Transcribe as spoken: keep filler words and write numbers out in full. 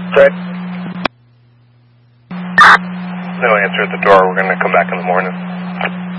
Fred? No answer at the door. We're going to come back in the morning.